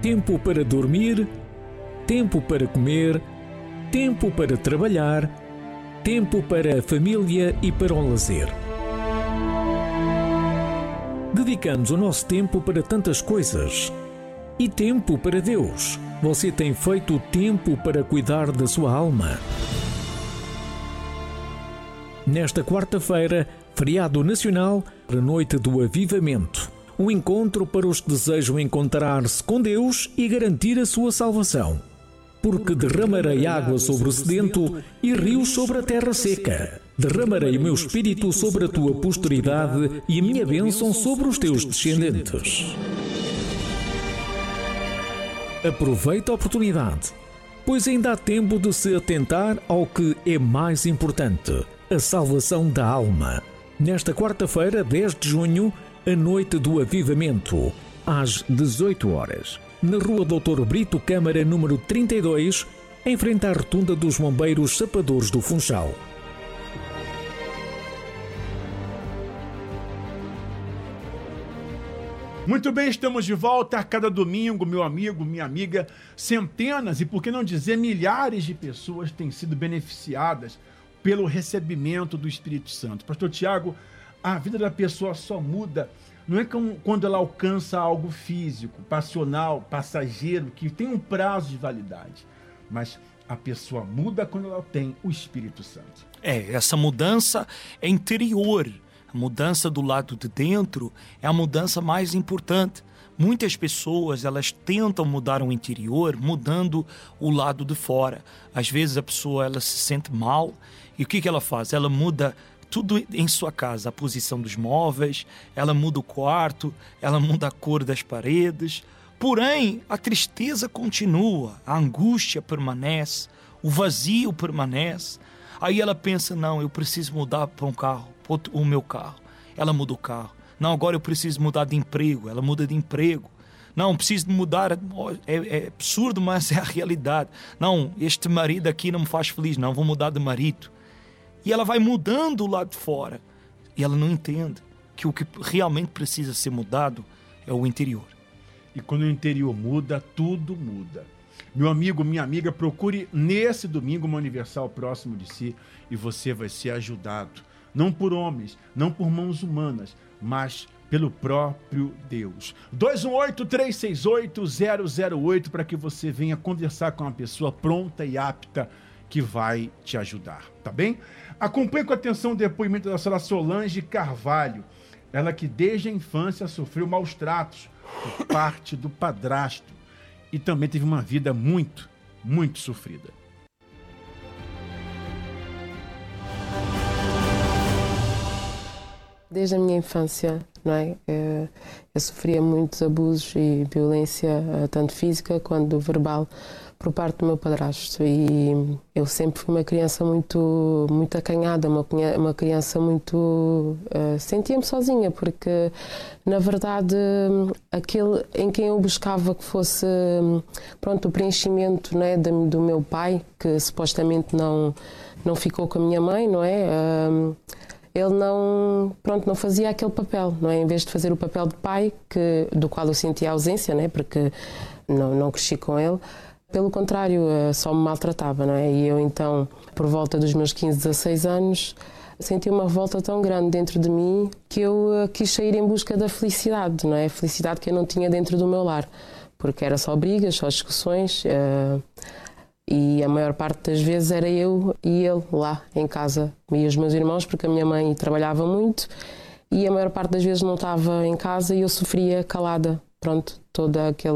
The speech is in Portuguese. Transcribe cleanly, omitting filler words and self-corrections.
tempo para dormir, tempo para comer, tempo para trabalhar, tempo para a família e para o lazer. Dedicamos o nosso tempo para tantas coisas. E tempo para Deus. Você tem feito tempo para cuidar da sua alma? Nesta quarta-feira, feriado nacional, a noite do avivamento. Um encontro para os que desejam encontrar-se com Deus e garantir a sua salvação. Porque derramarei água sobre o sedento e rios sobre a terra seca. Derramarei o meu espírito sobre a tua posteridade e a minha bênção sobre os teus descendentes. Aproveite a oportunidade, pois ainda há tempo de se atentar ao que é mais importante, a salvação da alma. Nesta quarta-feira, 10 de junho, a noite do avivamento, às 18 horas, na Rua Doutor Brito Câmara, número 32, em frente à rotunda dos Bombeiros Sapadores do Funchal. Muito bem, estamos de volta a cada domingo, meu amigo, minha amiga. Centenas e, por que não dizer, milhares de pessoas têm sido beneficiadas pelo recebimento do Espírito Santo. Pastor Tiago, a vida da pessoa só muda, não é quando ela alcança algo físico, passional, passageiro, que tem um prazo de validade, mas a pessoa muda quando ela tem o Espírito Santo. Essa mudança é interior. A mudança do lado de dentro é a mudança mais importante. Muitas pessoas, elas tentam mudar o interior mudando o lado de fora. Às vezes a pessoa ela se sente mal e o que ela faz? Ela muda tudo em sua casa, a posição dos móveis, ela muda o quarto, ela muda a cor das paredes. Porém, a tristeza continua, a angústia permanece, o vazio permanece. Aí ela pensa, não, eu preciso mudar para um carro, o meu carro. Ela muda o carro. Não, agora eu preciso mudar de emprego. Ela muda de emprego. Não, preciso mudar. É absurdo, mas é a realidade. Não, este marido aqui não me faz feliz. Não, vou mudar de marido. E ela vai mudando lá de fora. E ela não entende que o que realmente precisa ser mudado é o interior. E quando o interior muda, tudo muda. Meu amigo, minha amiga, procure nesse domingo uma Universal próximo de si e você vai ser ajudado. Não por homens, não por mãos humanas, mas pelo próprio Deus. 218-368-008 para que você venha conversar com uma pessoa pronta e apta que vai te ajudar, tá bem? Acompanhe com atenção o depoimento da senhora Solange Carvalho. Ela que desde a infância sofreu maus tratos por parte do padrasto e também teve uma vida muito, muito sofrida. Desde a minha infância, não é? Eu sofria muitos abusos e violência, tanto física quanto verbal, por parte do meu padrasto. E eu sempre fui uma criança muito, muito acanhada, uma criança muito... sentia-me sozinha, porque, na verdade, aquele em quem eu buscava que fosse, pronto, o preenchimento, não é, do meu pai, que supostamente não ficou com a minha mãe, não é? Ele não fazia aquele papel, não é? Em vez de fazer o papel de pai, do qual eu sentia a ausência, não é? Porque não cresci com ele. Pelo contrário, só me maltratava, não é? E eu então, por volta dos meus 15, 16 anos, senti uma revolta tão grande dentro de mim que eu quis sair em busca da felicidade, não é? A felicidade que eu não tinha dentro do meu lar, porque era só brigas, só discussões, e a maior parte das vezes era eu e ele lá em casa, e os meus irmãos, porque a minha mãe trabalhava muito e a maior parte das vezes não estava em casa e eu sofria calada, pronto, todo aquele